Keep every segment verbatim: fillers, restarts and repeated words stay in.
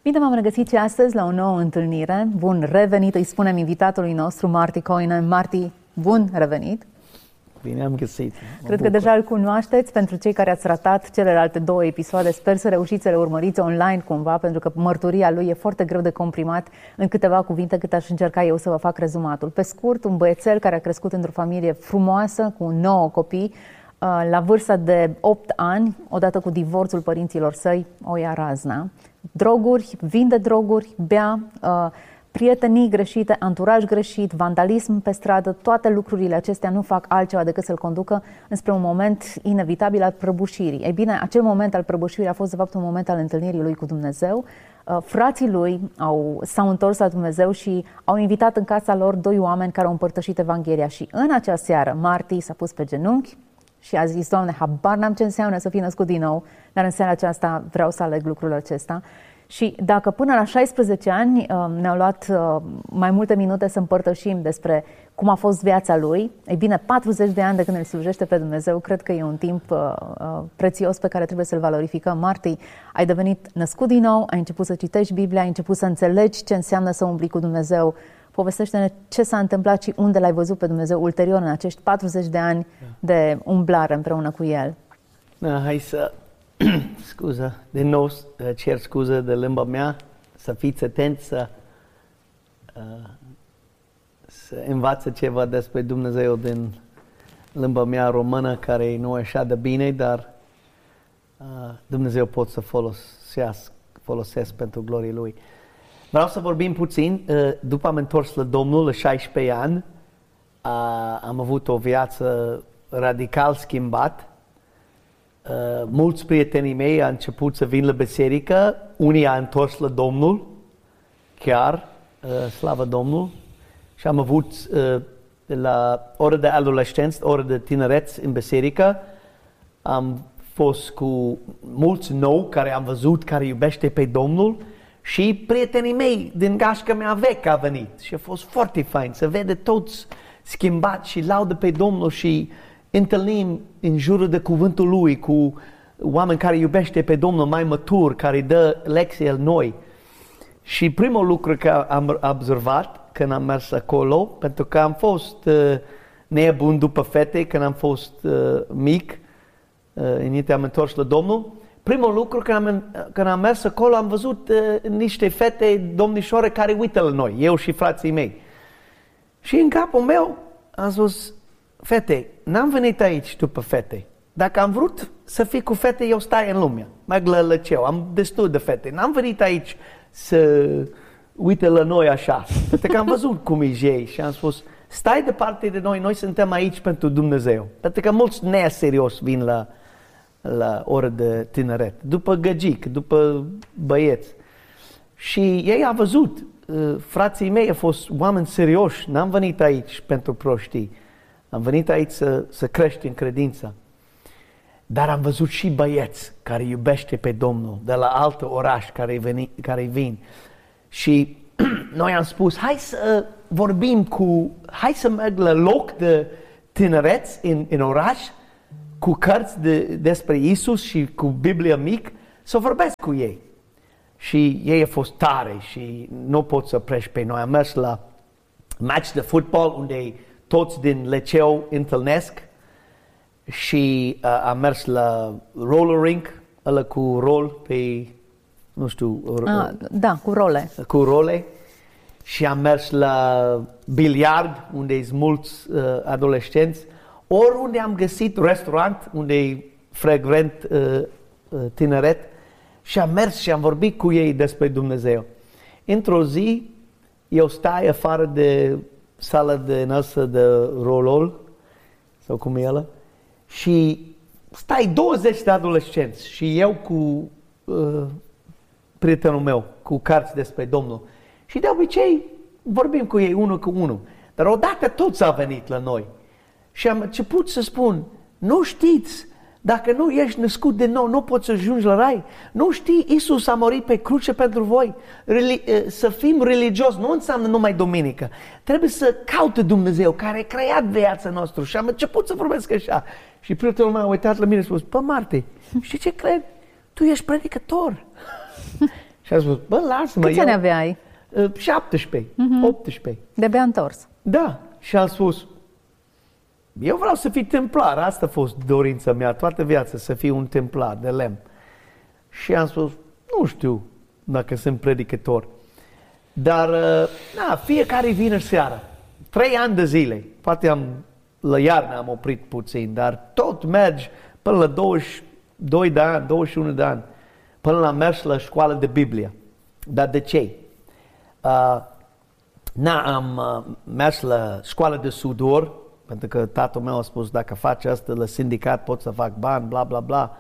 Bine v-am regăsit și astăzi la o nouă întâlnire. Bun revenit, îi spunem invitatului nostru, Marty Coyne. Marty, bun revenit! Bine am găsit! Cred că deja îl cunoașteți. Pentru cei care ați ratat celelalte două episoade, sper să reușiți să le urmăriți online cumva, pentru că mărturia lui e foarte greu de comprimat în câteva cuvinte, cât aș încerca eu să vă fac rezumatul. Pe scurt, un băiețel care a crescut într-o familie frumoasă, cu nouă copii, la vârsta de opt ani, odată cu divorțul părinților săi, o ia razna. Droguri, vinde droguri, bea, prietenii greșite, anturaj greșit, vandalism pe stradă, toate lucrurile acestea nu fac altceva decât să-l conducă înspre un moment inevitabil al prăbușirii. Ei bine, acel moment al prăbușirii a fost de fapt un moment al întâlnirii lui cu Dumnezeu. Frații lui au, s-au întors la Dumnezeu și au invitat în casa lor doi oameni care au împărtășit Evanghelia. Și în acea seară, Marty s-a pus pe genunchi și a zis: Doamne, habar n-am ce înseamnă să fii născut din nou, dar în seara aceasta vreau să aleg lucrul acesta. Și dacă până la șaisprezece ani ne-au luat mai multe minute să împărtășim despre cum a fost viața lui, ei bine, patruzeci de ani de când îl slujește pe Dumnezeu, cred că e un timp prețios pe care trebuie să-l valorificăm. Marty, ai devenit născut din nou, ai început să citești Biblia, ai început să înțelegi ce înseamnă să umbli cu Dumnezeu. Povestește-ne ce s-a întâmplat și unde l-ai văzut pe Dumnezeu ulterior în acești patruzeci de ani de umblare împreună cu El. Da, hai să... Scuză, din nou cer scuză de limba mea, să fiți atenți să, uh, să învață ceva despre Dumnezeu din limba mea română, care nu e așa de bine, dar uh, Dumnezeu pot să folosesc, folosesc pentru gloria Lui. Vreau să vorbim puțin, uh, după am întors la Domnul la șaisprezece ani, uh, am avut o viață radical schimbat. Uh, mulți prietenii mei au început să vin la biserică, unii au întors la Domnul, chiar, uh, slavă Domnul, și am avut uh, la ora de adolescență, ora de tineret în biserică, am fost cu mulți nou care am văzut, care iubește pe Domnul, și prietenii mei din gașca mea veche au venit și a fost foarte fain să vede toți schimbați și laudă pe Domnul și întâlnim în jurul de cuvântul Lui cu oameni care iubește pe Domnul mai matur, care dă lecții noi. Și primul lucru care am observat când am mers acolo, pentru că am fost uh, nebun după fete când am fost uh, mic, uh, înainte am întors la Domnul, primul lucru când am, când am mers acolo am văzut uh, niște fete domnișoare care uită la noi, eu și frații mei. Și în capul meu am spus: fete, n-am venit aici după fete. Dacă am vrut să fii cu fete, eu stai în lume. Merg la liceu, am destul de fete. N-am venit aici să uite la noi așa. Pentru că am văzut cum e ei și am spus: stai departe de noi, noi suntem aici pentru Dumnezeu. Pentru că mulți neserios vin la, la ora de tineret. După găgic, după băieți. Și ei au văzut, frații mei au fost oameni serioși. N-am venit aici pentru prostii. Am venit aici să, să crești în credință. Dar am văzut și băieți care iubește pe Domnul de la alt oraș care, veni, care vin. Și noi am spus: hai să vorbim cu, hai să merg la loc de tinereți în, în oraș cu cărți de, despre Isus și cu Biblia mic, să vorbesc cu ei. Și ei au fost tare și nu pot să oprești pe noi. Am mers la match de fotbal unde toți din liceu întâlnesc și uh, am mers la roller rink, ăla cu rol pe, nu știu... Ah, da, cu role. Cu role. Și am mers la biliard, unde sunt mulți uh, adolescenți. Oriunde am găsit restaurant, unde e frecvent uh, uh, tineret. Și am mers și am vorbit cu ei despre Dumnezeu. Într-o zi, eu stai afară de sala de noastră de rolol, sau cum e ăla, și stai douăzeci de adolescenți și eu cu uh, prietenul meu, cu cărți despre Domnul. Și de obicei vorbim cu ei unul cu unul. Dar odată toți au venit la noi și am început să spun: nu știți, dacă nu ești născut de nou, nu poți să ajungi la rai. Nu știi, Iisus a murit pe cruce pentru voi. Reli- să fim religios nu înseamnă numai duminică. Trebuie să caute Dumnezeu care a creat viața noastră. Și am început să vorbesc așa. Și prietenul meu a uitat la mine și a spus: pă, Marty, știi ce cred? Tu ești predicător. Și a spus, bă, lasă-mă. Câți ani aveai? șaptesprezece, uh-huh. optsprezece. De-abia întors. Da. Și am spus, eu vreau să fiu templar. Asta a fost dorința mea toată viața, să fiu un templar de lemn. Și am spus, nu știu dacă sunt predicător. Dar, na, fiecare vineri seara, trei ani de zile, poate am, la iarnă am oprit puțin, dar tot mergi până la douăzeci și doi de ani, douăzeci și unu de ani, până la mers la școală de Biblie. Dar de ce? Uh, na, am uh, mers la școală de sudor, pentru că tatăl meu a spus, dacă faci asta la sindicat, poți să fac bani, bla, bla, bla.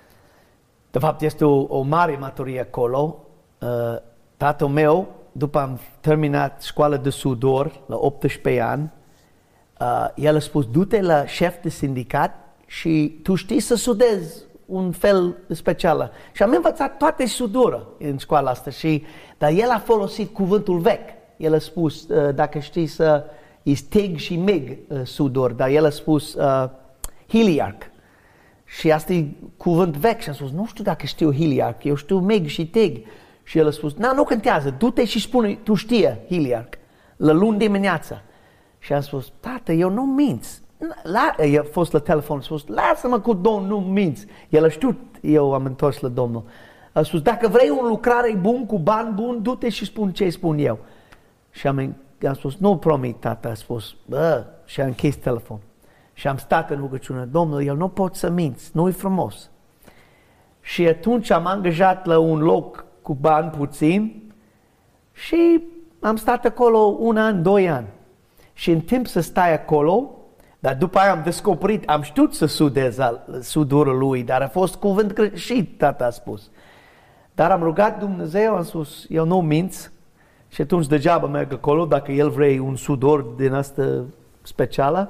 De fapt, este o, o mare maturie acolo. Uh, tatăl meu, după am terminat școala de sudor, la optsprezece ani, uh, el a spus, du-te la șef de sindicat și tu știi să sudezi un fel special. Și am învățat toate sudură în școala asta, și, dar el a folosit cuvântul vechi. El a spus, uh, dacă știi să e tig și mig uh, sudor, dar el a spus uh, heliarch. Și asta e cuvânt vechi și am spus, nu știu dacă știu heliarch, eu știu mig și tig. Și el a spus, na, nu contează, du-te și spune, tu știe heliarch, la luni dimineața. Și am spus, tată, eu nu minți. La, el a fost la telefon, a spus, lasă-mă cu Domnul, nu minți. El a știut, eu am întors la Domnul. A spus, dacă vrei un lucrare bun, cu bani bun, du-te și spun ce spun eu. Și am, am spus, nu promit, tată, a spus, bă, și am închis telefon. Și am stat în rugăciune, Domnul, el nu pot să minți, nu-i frumos. Și atunci am angajat la un loc cu bani puțin și am stat acolo un an, doi ani. Și în timp să stai acolo, dar după aia am descoperit, am știut să sudez sudurul lui, dar a fost cuvânt greșit, tata a spus. Dar am rugat Dumnezeu, am spus, eu nu minț, și atunci degeaba merg acolo, dacă el vrei un sudor din asta specială.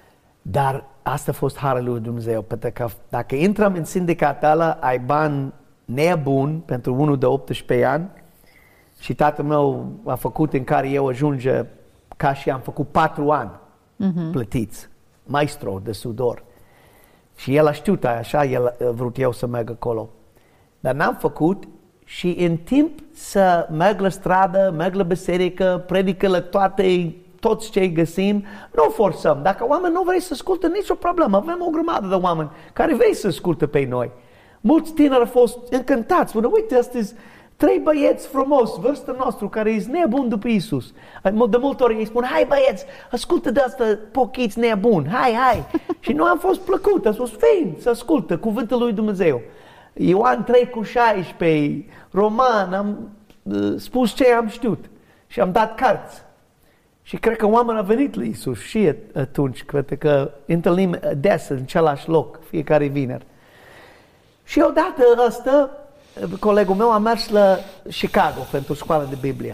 Dar asta a fost harul lui Dumnezeu, pentru că dacă intrăm în sindicatul ăla, ai bani nebun pentru unul de optsprezece ani, și tatăl meu a făcut în care eu ajunge ca și am făcut patru ani uh-huh. plătiți, maestro de sudor. Și el a știut așa, el a vrut eu să merg acolo. Dar n-am făcut, și în timp să merg la stradă, merg la biserică, predică la toate, toți cei găsim, nu forțăm. Dacă oameni nu vrei să ascultă, nicio problemă. Avem o grămadă de oameni care vrei să ascultă pe noi. Mulți tineri au fost încântați. Spune, uite, astăzi trei băieți frumos, vârsta noastră, care e nebun după Iisus. De multe ori îi spun, hai băieți, ascultă de asta pochiți nebun, hai, hai. Și noi am fost plăcut, am spus, vin să ascultă cuvântul lui Dumnezeu. Ioan trei cu șaisprezece, Roman, am uh, spus ce am știut și am dat cărți. Și cred că oamenii au venit la Iisus și atunci, cred că întâlnim des în același loc, fiecare vineri. Și odată ăsta, colegul meu a mers la Chicago pentru școala de Biblie.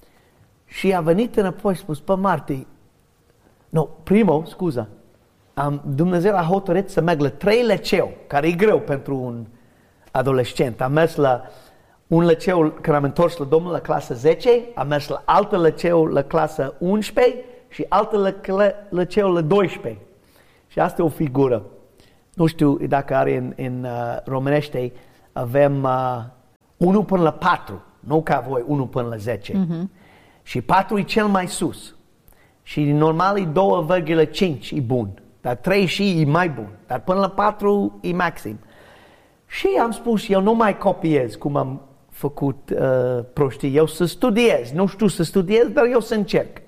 Și a venit înapoi și a spus, pe Marti, nu, primul, scuza, am, Dumnezeu a hotărât să merg la trei liceu, care e greu pentru un adolescent. Am mers la un liceu, când am întors la Domnul, la clasa zece, am mers la altă liceu, la clasa unsprezece și altă liceu la doisprezece. Și asta e o figură. Nu știu dacă are în, în uh, românește, avem uh, unu până la patru, nu ca voi, unu până la zece. Uh-huh. Și patru e cel mai sus. Și normal e doi virgulă cinci, e bun. Dar trei și e mai bun. Dar până la patru e maxim. Și am spus, eu nu mai copiez cum am făcut uh, prostii. Eu să studiez. Nu știu să studiez, dar eu să încerc.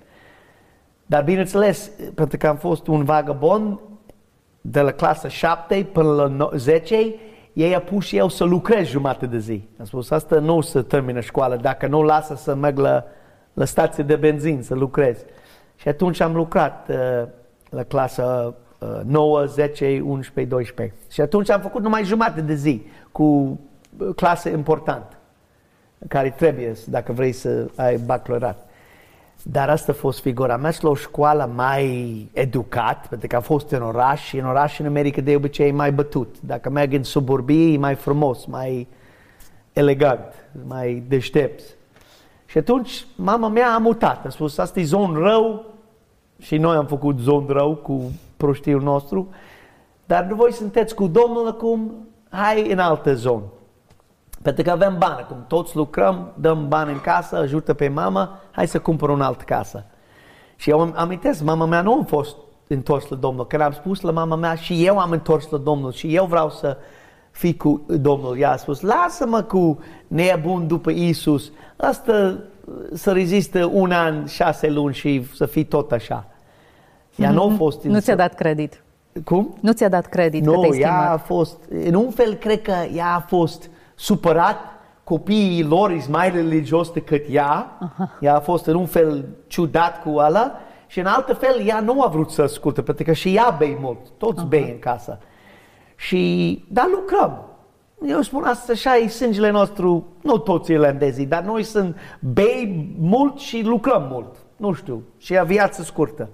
Dar bineînțeles, pentru că am fost un vagabond, de la clasa șapte până la zece, ei a pus eu să lucrez jumătate de zi. Am spus, asta nu se termină școala, dacă nu lasă să merg la, la stație de benzin să lucrez. Și atunci am lucrat uh, la clasa uh, nouă, zece, unsprezece, doisprezece. Și atunci am făcut numai jumătate de zi cu clase importantă, care trebuie dacă vrei să ai bacalaureat. Dar asta a fost figura. Am mers la o școală mai educat, pentru că a fost în oraș, și în oraș în America de obicei e mai bătut. Dacă merg în suburbii, e mai frumos, mai elegant, mai deștept. Și atunci mama mea a mutat, a spus, asta e zon rău, și noi am făcut zon rău cu prostiul nostru, dar voi sunteți cu Domnul acum, hai în altă zonă. Pentru că avem bani, acum toți lucrăm, dăm bani în casă, ajută pe mama, hai să cumpăr o altă casă. Și eu îmi amintesc, mama mea nu a fost întors la Domnul. Când am spus la mama mea și eu am întors la Domnul și eu vreau să fii cu Domnul, ea a spus, lasă-mă cu nebun după Iisus, asta să rezistă un an, șase luni și să fii tot așa. Ea mm-hmm. nu a fost... Nu ți-a dat credit. Cum? Nu ți-a dat credit nu, că te-ai ea schimbat. a fost, în un fel cred că ea a fost supărat, copiii lor sunt mai religios decât ea, aha. Ea a fost în un fel ciudat cu ăla și în altă fel ea nu a vrut să asculte, pentru că și ea bei mult, toți aha. bei în casă. Și, dar lucrăm. Eu spun asta așa e sângele nostru, nu toți irlandezii, dar noi sunt bei mult și lucrăm mult, nu știu, și a viață scurtă.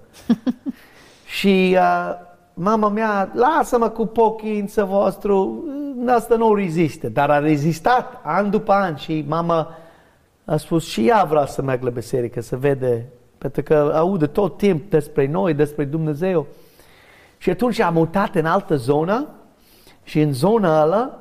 Și uh, mama mea, lasă-mă cu pochința vostru, asta nu rezistă, dar a rezistat an după an și mama a spus și ea vrea să meargă la biserică, să vede, pentru că aude tot timp despre noi, despre Dumnezeu. Și atunci am mutat în altă zonă și în zona ala,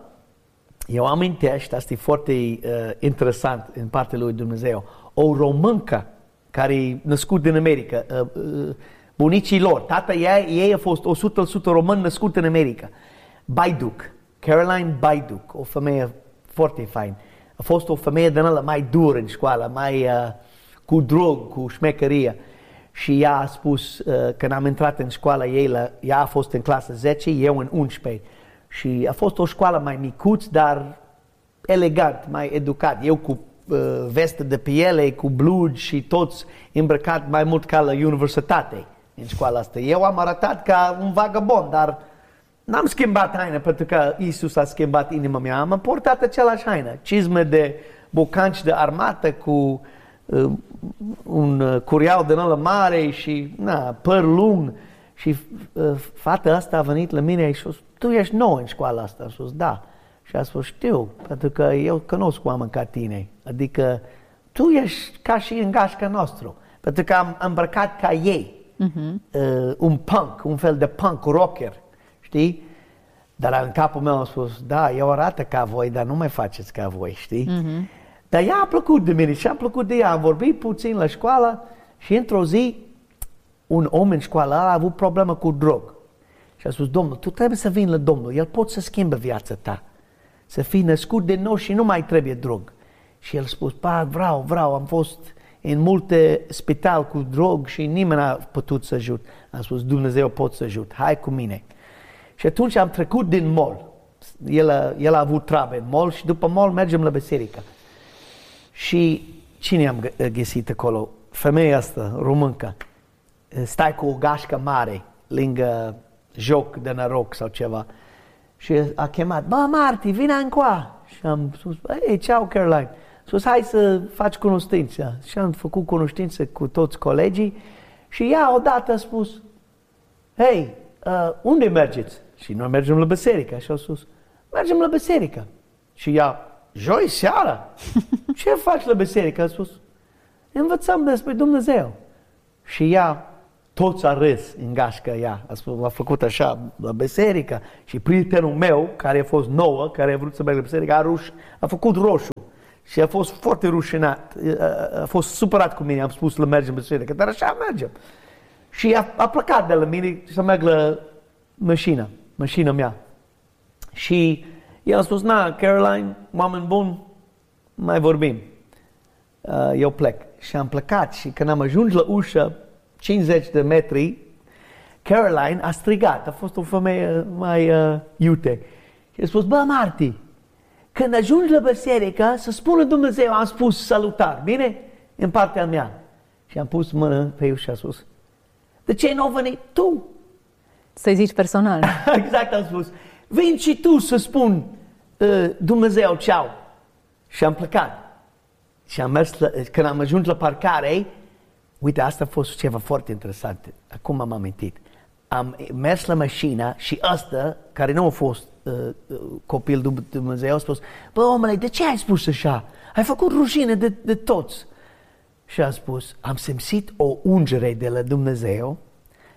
eu amintești, asta e foarte uh, interesant în partea lui Dumnezeu, o româncă care e născut din America, uh, uh, bunicii lor, tata ei, ei a fost o sută la sută român născut în America. Baiduc, Caroline Baiduc, o femeie foarte fain. A fost o femeie din ăla mai dură în școală, mai uh, cu drog, cu șmecherie. Și ea a spus, uh, când am intrat în școală ei, la, ea a fost în clasă zece, eu în unsprezece. Și a fost o școală mai micuț, dar elegant, mai educat. Eu cu uh, vestă de piele, cu blugi și toți îmbrăcat mai mult ca la universitate în școala asta. Eu am arătat ca un vagabond, dar n-am schimbat haină pentru că Iisus a schimbat inima mea. Am portat același haină, cizme de bocanci de armată cu uh, un uh, curiau din ăla mare și na, păr lung. Și uh, fata asta a venit la mine și a spus, tu ești nou în școala asta? A spus, da. Și a spus, știu, pentru că eu cunosc oameni ca tine. Adică tu ești ca și în gașca nostru. Pentru că am îmbrăcat ca ei. Uh-huh. Uh, un punk, un fel de punk rocker, știi? Dar în capul meu a spus, da, eu arată ca voi, dar nu mai faceți ca voi, știi? Uh-huh. Dar ea a plăcut de mine și am plăcut de ea. Am vorbit puțin la școală și într-o zi un om în școală a avut problemă cu drog. Și a spus, Domnul, tu trebuie să vii la Domnul, El poate să schimbe viața ta. Să fii născut de nou și nu mai trebuie drog. Și el a spus, pa, vreau, vreau, am fost în multe spital cu drog și nimeni n-a putut să ajut. Am spus, Dumnezeu pot să ajut, hai cu mine. Și atunci am trecut din mall. El a, el a avut treabă în mall și după mall mergem la biserică. Și cine am găsit acolo? Femeia asta, româncă. Stai cu o gașcă mare lângă joc de noroc sau ceva. Și a chemat, bă, Marti, vine încoa. Și am spus, ei, ceau, Caroline. Spus, hai să faci cunoștință. Și am făcut cunoștință cu toți colegii și ea odată a spus, hei, uh, unde mergeți? Și noi mergem la biserică. Și a spus, mergem la biserică. Și ea, joi seara? Ce faci la biserică? A spus, învățăm despre Dumnezeu. Și ea, toți a râs în gașcă ea. A spus, a făcut așa la biserică. Și prietenul meu, care a fost nouă, care a vrut să meargă la biserică, a, ruș, a făcut roșu. Și a fost foarte rușinat. A, a fost supărat cu mine. Am spus să mergem la biserică, dar așa mergem. Și a, a plecat de la mine să merg la mașina, mașina mea. Și el a spus, na, Caroline, oameni buni, mai vorbim. Uh, eu plec. Și am plecat și când am ajuns la ușă, cincizeci de metri, Caroline a strigat. A fost o femeie mai uh, iute. Și a spus, bă, Marti, când ajungi la biserică, să spună Dumnezeu, am spus salutar, bine? În partea mea. Și am pus mână pe ușă și a spus, de ce nu ai venit tu? Să-i zici personal. Exact, am spus. Vin și tu să spun uh, Dumnezeu, ceau. Și am plecat. Și am mers, la, când am ajuns la parcare, uite, asta a fost ceva foarte interesant. Acum am amintit. Am mers la mașină și ăsta, care nu a fost uh, copil de Dumnezeu, a spus, bă, omule, de ce ai spus așa? Ai făcut rușine de, de toți. Și a spus, am simțit o ungere de la Dumnezeu,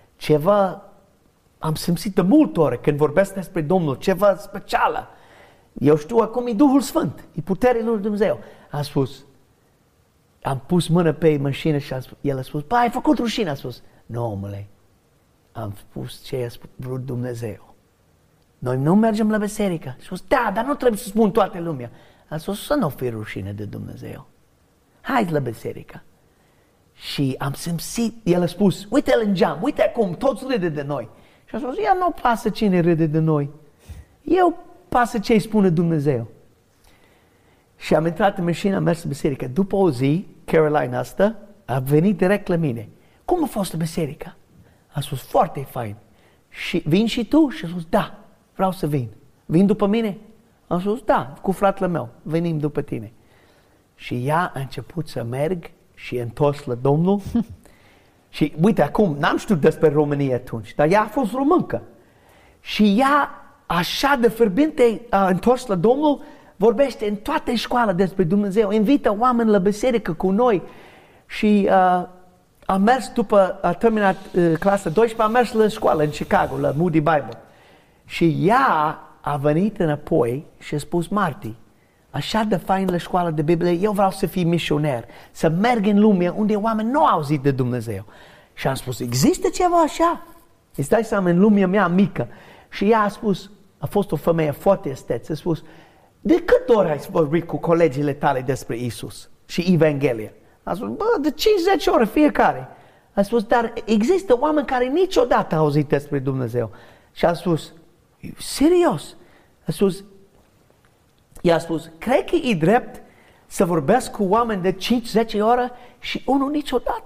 ceva, am simțit de multe ori când vorbesc despre Domnul, ceva specială. Eu știu acum e Duhul Sfânt, e puterea lui Dumnezeu. A spus, am pus mână pe mașină și a spus, el a spus, ba, ai făcut rușine, a spus, nu, omule, am spus ce a vrut Dumnezeu. Noi nu mergem la biserică. A spus, da, dar nu trebuie să spun toată lumea. A spus, să nu fii rușine de Dumnezeu. Hai la biserică. Și am simțit, el a spus, uite-l în geam, uite acum, toți râde de noi. Și a spus, ea nu pasă cine râde de noi. Eu pasă ce îi spune Dumnezeu. Și am intrat în mașină, am mers la biserică. După o zi, Caroline asta a venit direct la mine. Cum a fost la biserică? A spus, foarte fain. Și vin și tu? Și a spus, da, vreau să vin. Vin după mine? Am spus, da, cu fratele meu, venim după tine. Și ea a început să merg și a întors la Domnul. Și uite, acum, n-am știut despre România atunci, dar ea a fost româncă. Și ea, așa de fierbinte, a întors la Domnul, vorbește în toată școala despre Dumnezeu, invită oameni la biserică cu noi. Și uh, am mers după, a terminat uh, clasa doisprezece, am mers la școală în Chicago, la Moody Bible. Și ea a venit înapoi și a spus, Marti, așa de fain la școala de Biblie, eu vreau să fiu misionar, să merg în lume unde oameni nu au auzit de Dumnezeu. Și am spus, există ceva așa? Îți dai seama, în lumea mea mică. Și ea a spus, a fost o femeie foarte esteță, a spus, de câte ori ai vorbit cu colegile tale despre Isus și Evanghelia? A spus, bă, de cincizeci ore fiecare. A spus, dar există oameni care niciodată au auzit despre Dumnezeu. Și a spus, serios? A spus, i-a spus, cred că e drept să vorbesc cu oameni de cinci zece ore și unul niciodată.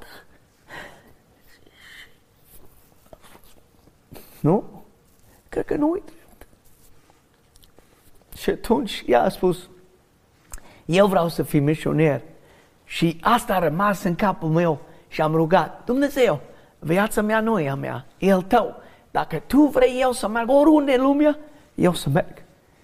Nu? Cred că nu e drept. Și atunci ea a spus, eu vreau să fiu misionar. Și asta a rămas în capul meu și am rugat, Dumnezeu, viața mea nu e a mea, e al tău. Dacă tu vrei eu să merg oriunde în lumea, eu să merg.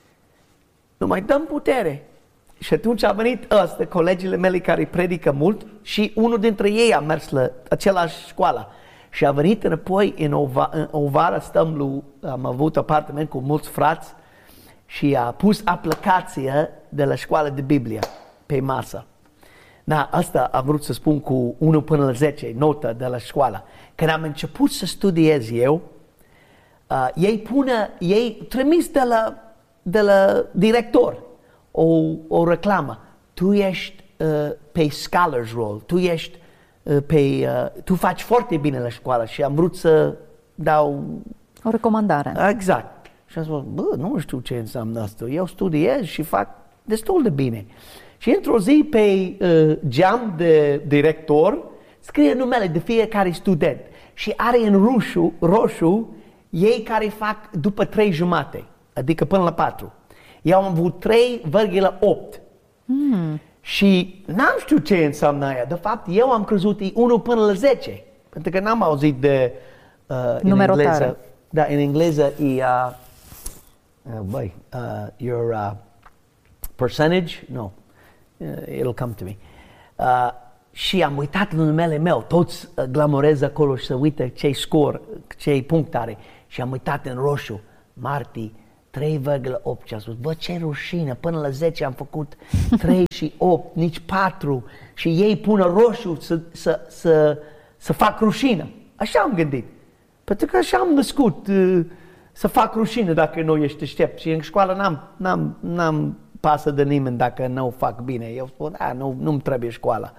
Nu mai dăm putere. Și atunci a venit ăsta, colegile mele care predică mult și unul dintre ei a mers la același școală. Și a venit înapoi în o, va, în o vară, stăm lu, am avut apartament cu mulți frați și a pus aplicația de la școală de Biblie pe masă. Da, asta am vrut să spun cu unu până la zece, notă de la școală. Când am început să studiez eu, uh, ei pune, ei trimis de la, de la director o, o reclamă. Tu ești uh, pe scholars roll, tu ești uh, pe, uh, tu faci foarte bine la școală și am vrut să dau o recomandare. Exact. Și am spus, bă, nu știu ce înseamnă asta. Eu studiez și fac destul de bine. Și într-o zi pe uh, geam de director scrie numele de fiecare student și are în roșu, roșu ei care fac după trei jumate, adică până la patru. Eu am avut trei virgulă opt mm. și n-am știut ce înseamnă aia. De fapt, eu am crezut e unu până la zece, pentru că n-am auzit de uh, în engleză. Da, în engleză e uh, uh, băi, uh, your uh, percentage, no. Uh, it'll come to me. Uh, și am uitat la numele meu, toți uh, glamorez acolo și să uită ce-i scor, ce-i punct are. Și am uitat în roșu, Marti, trei virgulă opt. Și am spus, bă, ce rușine, până la zece am făcut trei și opt, nici patru. Și ei pună roșu să, să, să, să fac rușină. Așa am gândit. Pentru că așa am născut, uh, să fac rușină dacă nu ești deștept. Și în școală n-am, n-am, n-am pasă de nimeni dacă nu o fac bine. Eu spun, da, nu, nu-mi trebuie școala.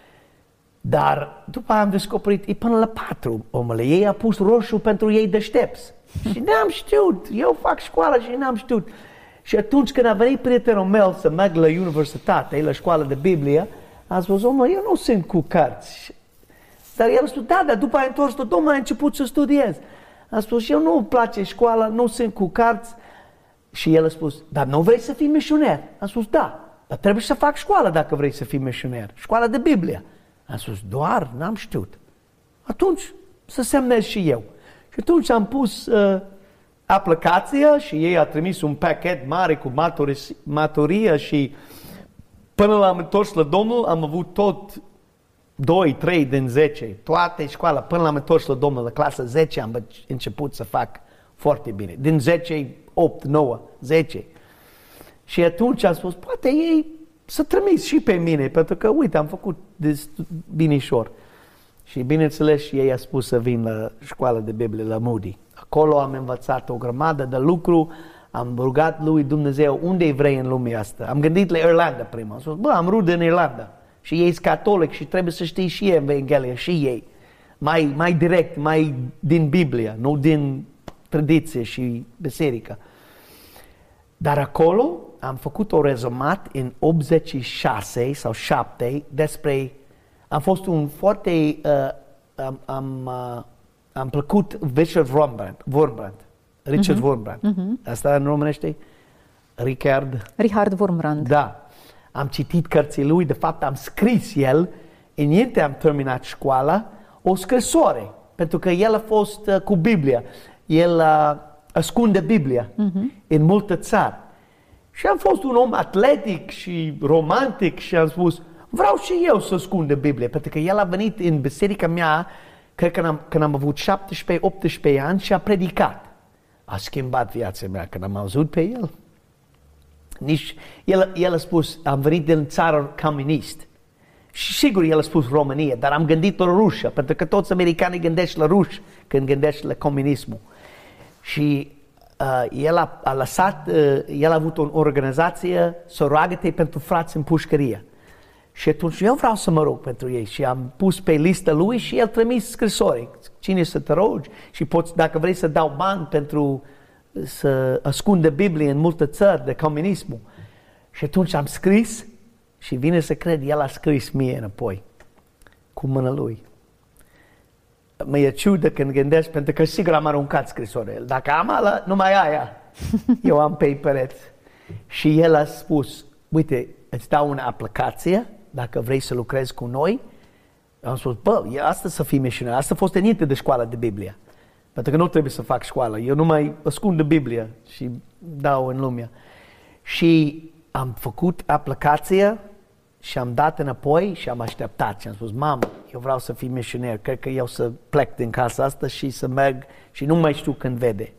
Dar după aia am descoperit, e până la patru, omule. Ei a pus roșu pentru ei deștepți. Și n-am știut. Eu fac școală și n-am știut. Și atunci când a venit prietenul meu să merg la universitate, la școală de Biblie, a spus, omule, eu nu sunt cu cărți. Dar el a spus, da, dar după aia întors tot, domnule, a început să studiez. A spus, eu nu-mi place școala, nu sunt cu cărți. Și el a spus, dar nu vrei să fii misionar? A spus, da, dar trebuie să fac școală dacă vrei să fii misionar. Școala de Biblie. A spus, doar, n-am știut. Atunci să semnez și eu. Și atunci am pus uh, aplicația și ei a trimis un pachet mare cu maturi- maturie și până l-am întors la Domnul am avut tot doi, trei din zece, toate școala, până l-am întors la Domnul la clasa zece am început să fac foarte bine. Din zece, opt, nouă, zece. Și atunci am spus, poate ei să trimis și pe mine, pentru că, uite, am făcut binișor. Și bineînțeles, ei a spus să vin la școala de Biblie, la Moody. Acolo am învățat o grămadă de lucru, am rugat lui Dumnezeu, unde vrei în lumea asta? Am gândit la Irlanda prima, am spus, bă, am rude în Irlanda și ei sunt catolic și trebuie să știi și ei Evanghelia, și ei. Mai, mai direct, mai din Biblie, nu din tradiție și biserică. Dar acolo am făcut o rezumat în optzeci și șase sau șapte despre, am fost un foarte, uh, am, am, uh, am plăcut Richard Wurmbrand, Wurmbrand, Richard uh-huh. Wurmbrand. Uh-huh. Asta în românește? Richard? Richard Wurmbrand. Da. Am citit cărțile lui, de fapt am scris el, înainte am terminat școala, o scrisoare, pentru că el a fost uh, cu Biblia. El uh, ascunde Biblia uh-huh. în multe țări. Și am fost un om atletic și romantic și am spus, vreau și eu să ascunde Biblia, pentru că el a venit în biserica mea, cred că când am, când am avut șaptesprezece optsprezece ani și a predicat. A schimbat viața mea când am auzit pe el. Nici, el, el a spus, am venit din țară comunist. Și sigur, el a spus România, dar am gândit la Rusia, pentru că toți americanii gândesc la ruși când gândesc la comunismul. Și uh, el a, a lăsat, uh, el a avut o organizație să roagă-te pentru frați în pușcărie. Și atunci eu vreau să mă rog pentru ei și am pus pe listă lui și el trimis scrisori. Cine să te rogi și poți, dacă vrei să dau bani pentru să ascunde Biblie în multe țări de comunismul. Și atunci am scris și vine să cred, el a scris mie înapoi cu mâna lui. Mi-e ciudă când gândesc, pentru că sigur am aruncat scrisorile. Dacă am ala, numai aia. Eu am pe pereți. Și el a spus, uite, îți dau una aplicație, dacă vrei să lucrezi cu noi. Am spus, bă, asta să fii misionar. Asta a fost înainte de școala de Biblie. Pentru că nu trebuie să fac școală. Eu numai ascund Biblia și dau în lumea. Și am făcut aplicația și am dat înapoi și am așteptat. Și am spus, mamă, eu vreau să fiu misionar. Cred că eu să plec din casa asta și să merg și nu mai știu când vede.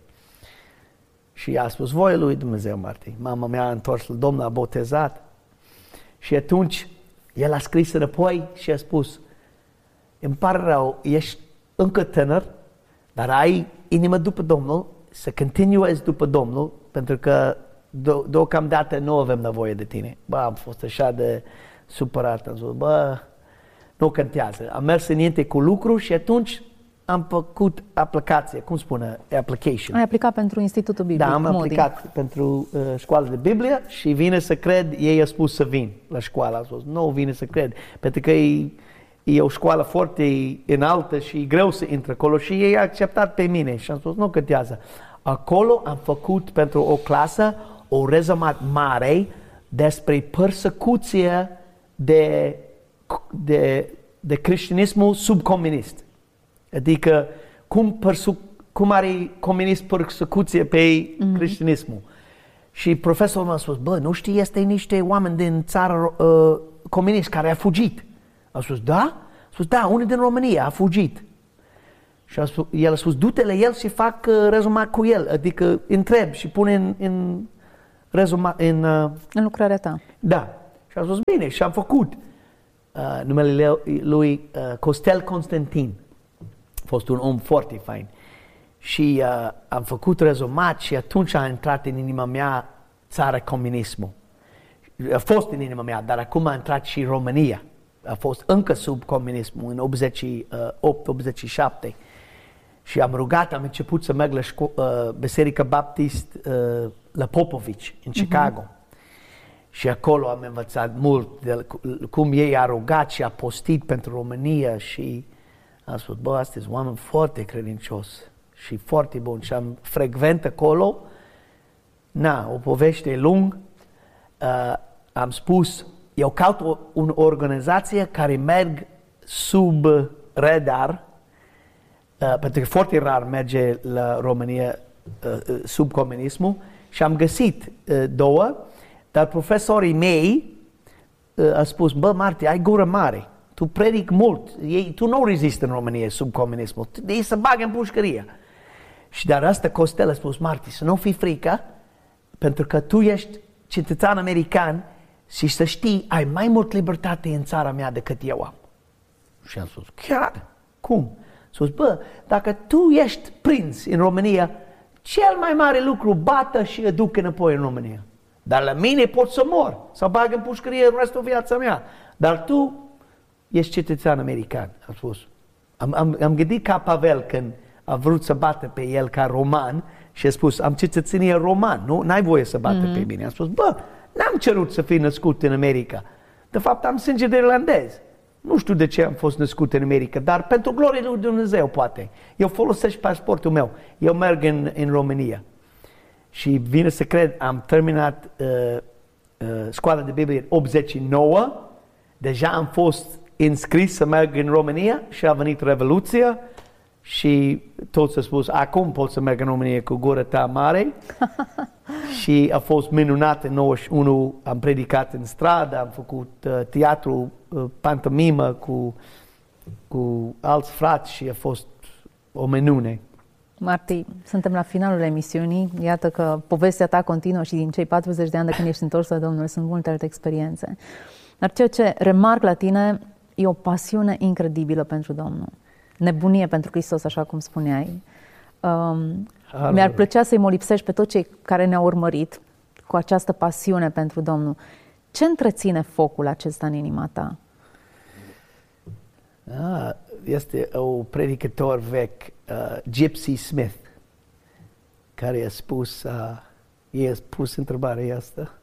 Și a spus, voia lui Dumnezeu, Martin. Mama mea a întors la Domnul, a botezat. Și atunci el a scris înapoi și a spus, îmi pare rău, ești încă tânăr, dar ai inimă după Domnul, să continuezi după Domnul, pentru că do- deocamdată nu avem nevoie de tine. Bă, am fost așa de supărat, am zis, bă, nu contează. Am mers înainte cu lucru și atunci am făcut aplicație, cum spune, application. Ai aplicat pentru Institutul Biblic. Da, am Moody. aplicat pentru uh, școala de Biblie și vine să cred, ei a spus să vin la școală. A spus, nu vine să cred, pentru că e, e o școală foarte înaltă și e greu să intre acolo și ei a acceptat pe mine și am spus, nu contează. Acolo am făcut pentru o clasă o rezumat mare despre persecuția de, de, de creștinismul subcomunist. Adică cum, persu- cum are comunist persecuție pe mm-hmm. creștinismul. Și profesorul m-a spus, bă, nu știi, este niște oameni din țară uh, comunist care a fugit. A spus, da? A spus, da, unul din România a fugit. Și a spus, el a spus, du-te la el și fac uh, rezumat cu el. Adică întreb și pune în, în rezumat, în... Uh, în lucrarea ta. Da. Și a spus, bine, și am făcut. Uh, numele lui uh, Costel Constantin. A fost un om foarte fain. Și uh, am făcut rezumat și atunci a intrat în inima mea țara comunismul. A fost în inima mea, dar acum a intrat și România. A fost încă sub comunismul în optzeci și opt optzeci și șapte. Și am rugat, am început să merg la șco- uh, Biserica Baptist uh, la Popovici, în Chicago. Uh-huh. Și acolo am învățat mult de cum ei a rugat și a postit pentru România și am spus, bă, astăzi oameni foarte credincios și foarte bun și am frecvent acolo. Na, o poveste lung. Uh, am spus, eu caut o, o organizație care merg sub radar, uh, pentru că foarte rar merge la România uh, sub comunismul și am găsit uh, două, dar profesorii mei uh, au spus, bă, Marti, ai gură mare. Tu predic mult, ei, tu nu rezisti în România sub comunismul, ei se bagă în pușcărie. Și dar asta Costel a spus, Marti, să nu fii frică, pentru că tu ești cetățean american și să știi, ai mai mult libertate în țara mea decât eu am. Și am spus, chiar? Cum? S-a spus, bă, dacă tu ești prins în România, cel mai mare lucru, bată și aduc înapoi în România. Dar la mine pot să mor, să bag în pușcărie restul viața mea. Dar tu ești cetățean american, am spus. Am, am, am gândit ca Pavel când a vrut să bată pe el ca roman și a spus, am cetățenie roman, nu? N-ai voie să bată mm-hmm. pe mine. Am spus, bă, n-am cerut să fiu născut în America. De fapt, am sânge de irlandez. Nu știu de ce am fost născut în America, dar pentru gloria lui Dumnezeu, poate. Eu folosesc pasportul meu. Eu merg în, în România. Și vine să cred, am terminat uh, uh, școala de Biblie în optzeci și nouă. Deja am fost înscris să merg în România și a venit Revoluția. Și toți au spus, acum pot să merg în România cu gura ta mare. Și a fost minunat în nouăzeci și unu, am predicat în stradă, am făcut uh, teatru, uh, pantomimă cu, cu alți frați și a fost o minune. Marti, suntem la finalul emisiunii. Iată că povestea ta continuă și din cei patruzeci de ani de când ești întors la Domnul sunt multe alte experiențe. Dar ceea ce remarc la tine e o pasiune incredibilă pentru Domnul. Nebunie pentru Hristos, așa cum spuneai. Um, mi-ar plăcea să-i molipsești pe toți cei care ne-au urmărit cu această pasiune pentru Domnul. Ce întreține focul acesta în inima ta? Ah, este o predicator vechi, uh, Gypsy Smith, care a spus, uh, i a spus întrebarea asta.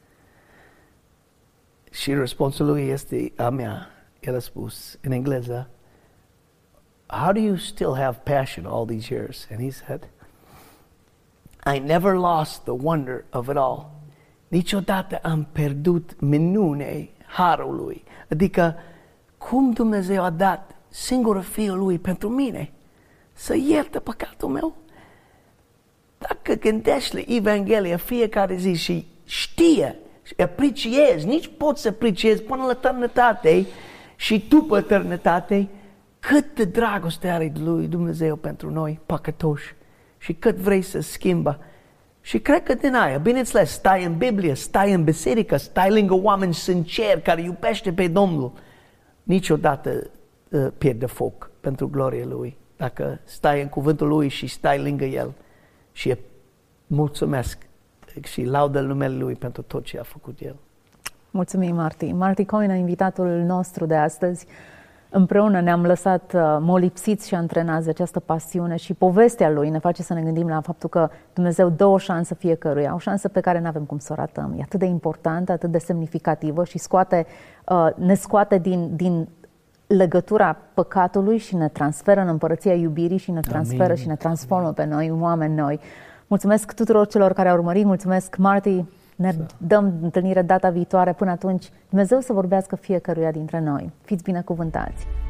Și răspunsul lui este a mea. El a spus în engleză, how do you still have passion all these years? And he said, I never lost the wonder of it all. Niciodată am pierdut minunea harului. Adică, cum Dumnezeu a dat singurul Fiul Lui pentru mine să ierte păcatul meu. Dacă gândești la Evanghelia fiecare zi și știe, apreciezi, nici poți să apreciezi până la eternitatea și după eternitatea, cât de dragoste are lui Dumnezeu pentru noi, păcătoși, și cât vrei să schimbă. Și cred că din aia, bineînțeles, stai în Biblie, stai în biserică, stai lângă oameni sinceri care iubește pe Domnul, niciodată uh, pierde foc pentru gloria Lui. Dacă stai în cuvântul Lui și stai lângă El și mulțumesc și laudă numele Lui pentru tot ce a făcut El. Mulțumim, Marti. Marti Coina, invitatul nostru de astăzi. Împreună ne-am lăsat uh, molipsiți și antrenați de această pasiune și povestea lui ne face să ne gândim la faptul că Dumnezeu dă o șansă fiecăruia, o șansă pe care nu avem cum să o ratăm. E atât de importantă, atât de semnificativă și scoate, uh, ne scoate din, din legătura păcatului și ne transferă în împărăția iubirii și ne transferă Amin. Și ne transformă pe noi, oameni noi. Mulțumesc tuturor celor care au urmărit, mulțumesc, Marti. Ne dăm întâlnire data viitoare. Până atunci, Dumnezeu să vorbească fiecăruia dintre noi. Fiți binecuvântați!